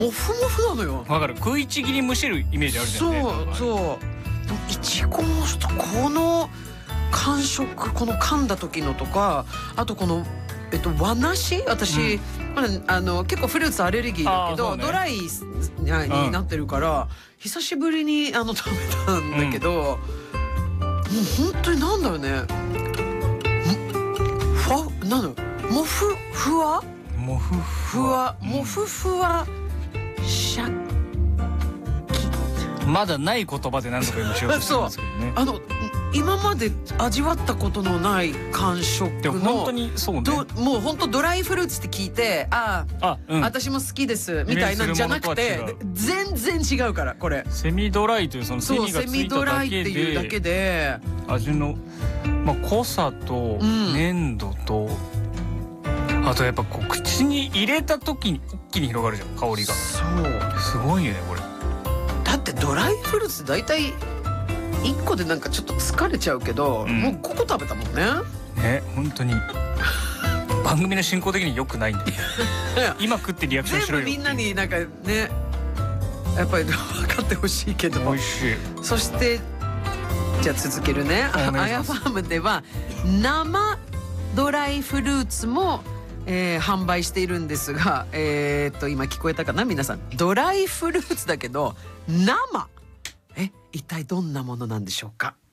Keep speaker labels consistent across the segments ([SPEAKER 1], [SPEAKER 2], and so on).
[SPEAKER 1] モフモフなのよ。
[SPEAKER 2] わかる。食いちぎりむしるイメージあるじゃんね。
[SPEAKER 1] そうそう。でもいちごもちょっとこの感触、この噛んだ時のとか、あとこの和梨、私、まだ結構フルーツアレルギーだけど、
[SPEAKER 2] ね、
[SPEAKER 1] ドライになってるから、久しぶりに食べたんだけど、もう本当になんだろうね。なんだろう、モフふわ
[SPEAKER 2] モフ
[SPEAKER 1] ふわ、モフふわシャキ。
[SPEAKER 2] まだない言葉で何とか今しようとしてますけどね。
[SPEAKER 1] 今まで味わったことのない感触の、
[SPEAKER 2] 本当にそうね。
[SPEAKER 1] もう本当ドライフルーツって聞いて、私も好きですみたいなんじゃなくて、全然違うからこれ。
[SPEAKER 2] セミドライというそのセミがついただけで、
[SPEAKER 1] だけで
[SPEAKER 2] 味の濃さと粘度と、あとやっぱこう口に入れた時に一気に広がるじゃん、香りが。そうすごいよねこれ。
[SPEAKER 1] だってドライフルーツ大体1個でなんかちょっと疲れちゃうけど、もう5個食べたもんね。
[SPEAKER 2] ね、本当に番組の進行的に良くないんで今食ってリアクションしろよ。
[SPEAKER 1] 全部みんなになんかね、やっぱり分かってほしいけど。
[SPEAKER 2] 美味しい。
[SPEAKER 1] そしてじゃあ続けるね。あやファームでは生ドライフルーツも販売しているんですが、今聞こえたかな皆さん。ドライフルーツだけど生、一体どんなものなんでしょうか。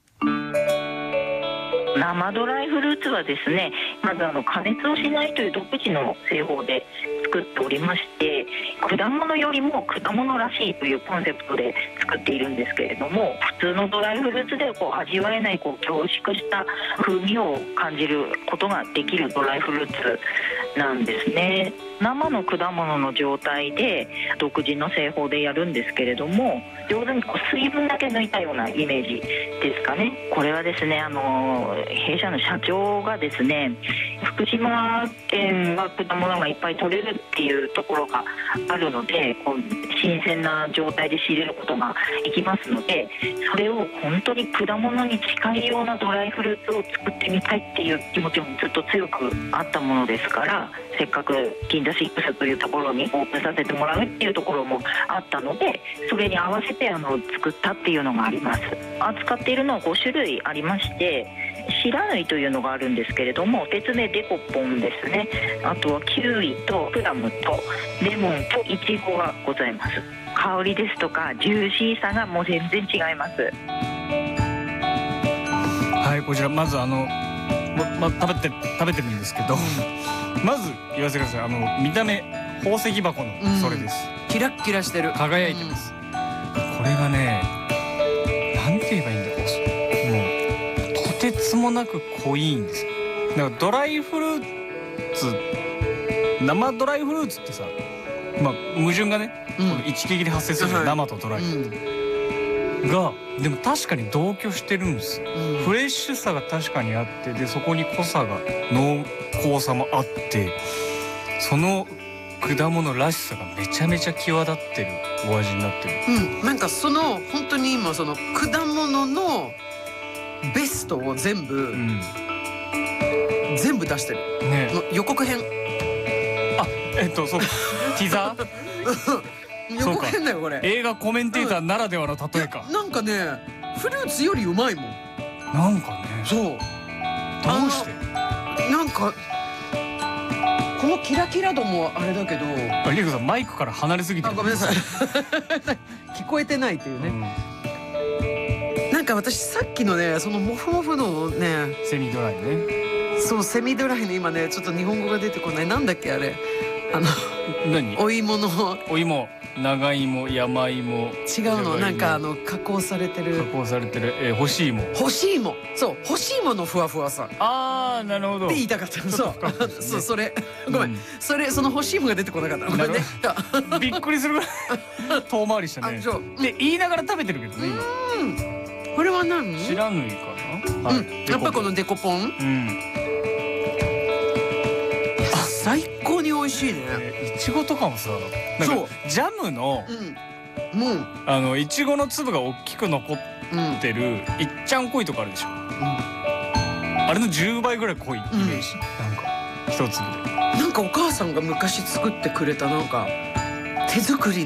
[SPEAKER 3] 生ドライフルーツはですね、まず加熱をしないという独自の製法で作っておりまして、果物よりも果物らしいというコンセプトで作っているんですけれども、普通のドライフルーツで味わえない凝縮した風味を感じることができるドライフルーツなんですね。生の果物の状態で独自の製法でやるんですけれども、上手に水分だけ抜いたようなイメージですかね。これはですね、弊社の社長がですね、福島県は果物がいっぱい取れるっていうところがあるので、新鮮な状態で仕入れることができますので、それを本当に果物に近いようなドライフルーツを作ってみたいっていう気持ちもずっと強くあったものですから、せっかく銀座6というところにオープンさせてもらうっていうところもあったので、それに合わせて作ったっていうのがあります。扱っているのは5種類ありまして、白縫いというのがあるんですけれども、別名デコポンですね。あとはキウイとプラムとレモンとイチゴがございます。香りですとかジューシーさがもう全然違います。
[SPEAKER 2] はい、こちらまず食べてるんですけど、まず言わせてください。見た目宝石箱のそれです。
[SPEAKER 1] キラッキラしてる、
[SPEAKER 2] 輝いてます。これがね、なんて言えばいいんだろう、もうとてつもなく濃いんですよ。だからドライフルーツ、生ドライフルーツってさ、矛盾がね、一撃で発生する、生とドライが、でも確かに同居してるんですよ。フレッシュさが確かにあって、でそこに濃さが、濃厚さもあって、その果物らしさがめちゃめちゃ際立ってるお味になってる。
[SPEAKER 1] なんか本当に今その果物のベストを全部出してるね。予告編、
[SPEAKER 2] そうかティザー
[SPEAKER 1] 予告編だよこれ。
[SPEAKER 2] 映画コメンテーターならではの例えか。
[SPEAKER 1] なんかね、フルーツよりうまいもん。
[SPEAKER 2] なんかね、
[SPEAKER 1] そう、
[SPEAKER 2] どうして
[SPEAKER 1] なんかこのキラキラ度もあれだけど、
[SPEAKER 2] リクさんマイクから離れすぎてる。
[SPEAKER 1] ごめんなさい聞こえてないっていうね、なんか私さっきのね、そのモフモフのね、
[SPEAKER 2] セミドライね。
[SPEAKER 1] そう、セミドライの今ね、ちょっと日本語が出てこない。なんだっけあれ、
[SPEAKER 2] 何？
[SPEAKER 1] お芋の
[SPEAKER 2] お芋、長芋、山芋。
[SPEAKER 1] 違うの、なんか加工されてる
[SPEAKER 2] 干し芋。
[SPEAKER 1] 干し芋、そう、干し芋のふわふわさ。
[SPEAKER 2] ああ、なるほど。
[SPEAKER 1] って言いたかった。そう、それごめん、その干し芋が出てこなかった。ごめんね。
[SPEAKER 2] びっくりするぐらい遠回りしたね。で言いながら食べてるけどね今。
[SPEAKER 1] これは何？
[SPEAKER 2] 白縫いかな。
[SPEAKER 1] やっぱこのデコポン。最高に美味しいね。
[SPEAKER 2] いちごとかもさ、なんかジャムのいちごの粒が大きく残ってるいっちゃん濃いとこあるでしょ。あれの10倍ぐらい濃いイメージ。なんか一粒で。
[SPEAKER 1] なんかお母さんが昔作ってくれたなんか手作り